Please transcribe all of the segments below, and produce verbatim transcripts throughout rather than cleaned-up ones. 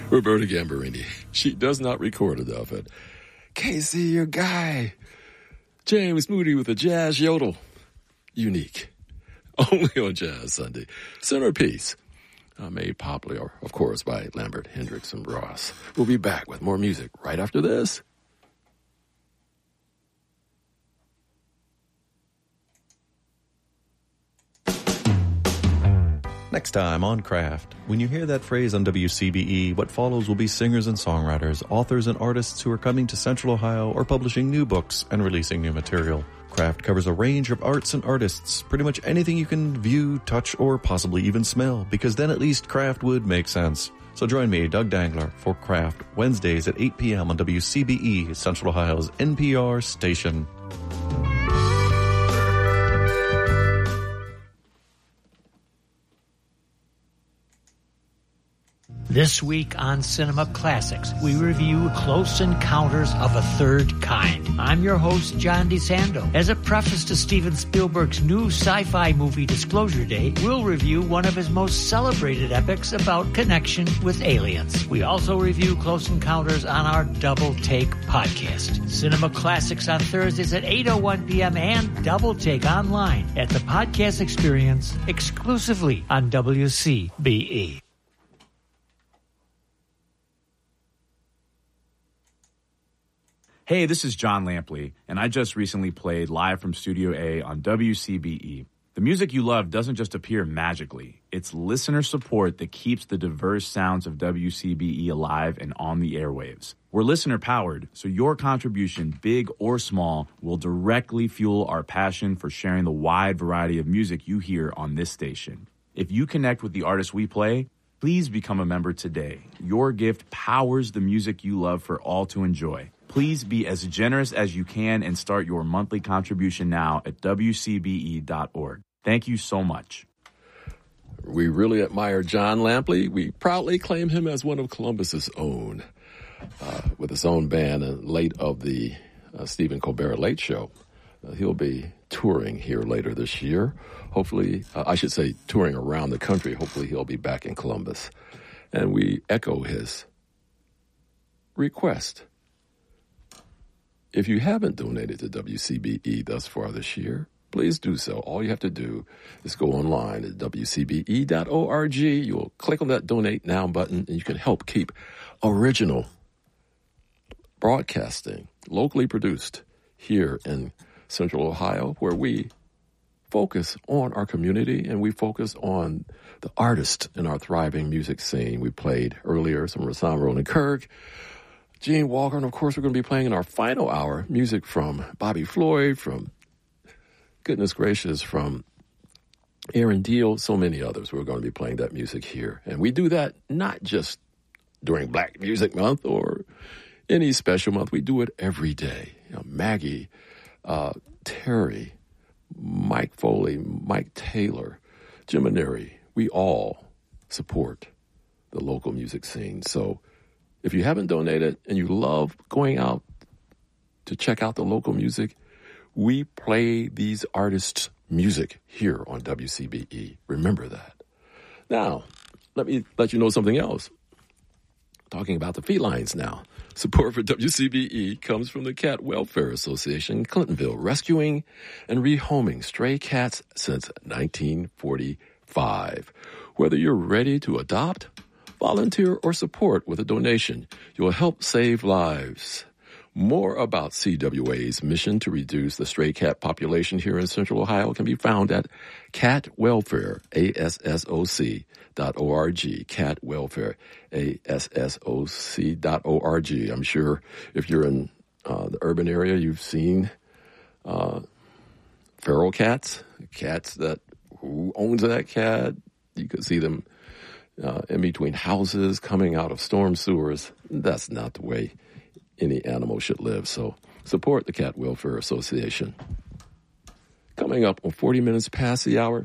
Roberta Gambarini. She does not record enough. And Casey, your guy. James Moody with a jazz yodel. Unique. Only on Jazz Sunday. Centerpiece. Uh, made popular, of course, by Lambert, Hendricks, and Ross. We'll be back with more music right after this. Next time on Craft, when you hear that phrase on W C B E, what follows will be singers and songwriters, authors and artists who are coming to Central Ohio or publishing new books and releasing new material. Craft covers a range of arts and artists, pretty much anything you can view, touch, or possibly even smell, because then at least craft would make sense. So join me, Doug Dangler, for Craft, Wednesdays at eight p.m. on W C B E, Central Ohio's N P R station. This week on Cinema Classics, we review Close Encounters of a Third Kind. I'm your host, John DeSando. As a preface to Steven Spielberg's new sci-fi movie Disclosure Day, we'll review one of his most celebrated epics about connection with aliens. We also review Close Encounters on our Double Take podcast. Cinema Classics on Thursdays at eight oh one p.m. and Double Take online at the Podcast Experience exclusively on W C B E. Hey, this is John Lampley, and I just recently played live from Studio A on W C B E. The music you love doesn't just appear magically. It's listener support that keeps the diverse sounds of W C B E alive and on the airwaves. We're listener-powered, so your contribution, big or small, will directly fuel our passion for sharing the wide variety of music you hear on this station. If you connect with the artists we play, please become a member today. Your gift powers the music you love for all to enjoy. Please be as generous as you can and start your monthly contribution now at W C B E dot org. Thank you so much. We really admire John Lampley. We proudly claim him as one of Columbus's own, uh, with his own band and late of the uh, Stephen Colbert Late Show. Uh, he'll be touring here later this year. Hopefully, uh, I should say touring around the country. Hopefully he'll be back in Columbus. And we echo his request. If you haven't donated to W C B E thus far this year, please do so. All you have to do is go online at W C B E dot org. You'll click on that Donate Now button, and you can help keep original broadcasting locally produced here in Central Ohio, where we focus on our community and we focus on the artists in our thriving music scene. We played earlier some Rahsaan Roland Kirk, Gene Walker, and of course we're going to be playing in our final hour music from Bobby Floyd, from, goodness gracious, from Aaron Deal, so many others. We're going to be playing that music here. And we do that not just during Black Music Month or any special month. We do it every day. You know, Maggie, uh, Terry, Mike Foley, Mike Taylor, Jim Maneri, we all support the local music scene. So if you haven't donated and you love going out to check out the local music, we play these artists' music here on W C B E. Remember that. Now, let me let you know something else. Talking about the felines now. Support for W C B E comes from the Cat Welfare Association in Clintonville, rescuing and rehoming stray cats since nineteen forty-five. Whether you're ready to adopt, volunteer, or support with a donation, you'll help save lives. More about C W A's mission to reduce the stray cat population here in Central Ohio can be found at Cat Welfare, A S S O C dot O R G, Cat Welfare, A S S O C dot O R G. I'm sure if you're in uh, the urban area, you've seen uh, feral cats, cats that, who owns that cat? You could see them uh, in between houses, coming out of storm sewers. That's not the way any animal should live. So support the Cat Welfare Association. Coming up on forty minutes past the hour,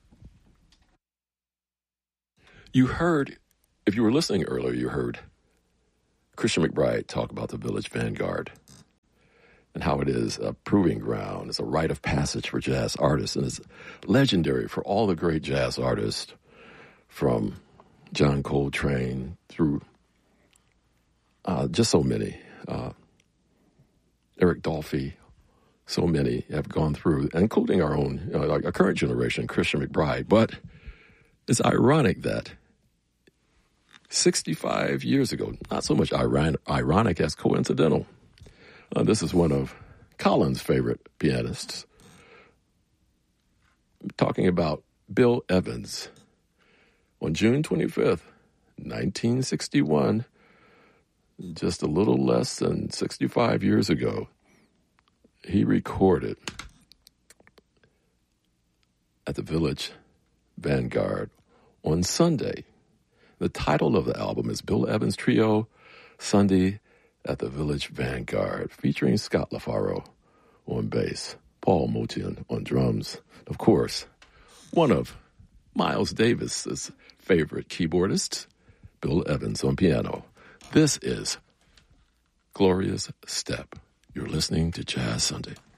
you heard, if you were listening earlier, you heard Christian McBride talk about the Village Vanguard and how it is a proving ground. It's a rite of passage for jazz artists, and it's legendary for all the great jazz artists, from John Coltrane through uh, just so many. Uh, Eric Dolphy, so many have gone through, including our own, uh, like our current generation, Christian McBride. But it's ironic that sixty-five years ago, not so much iron- ironic as coincidental, uh, this is one of Colin's favorite pianists, talking about Bill Evans. On June twenty-fifth, nineteen sixty-one, just a little less than sixty-five years ago, he recorded at the Village Vanguard on Sunday. The title of the album is Bill Evans Trio, Sunday at the Village Vanguard, featuring Scott LaFaro on bass, Paul Motian on drums, of course, one of Miles Davis's favorite keyboardists, Bill Evans on piano. This is Gloria's Step. You're listening to Jazz Sunday.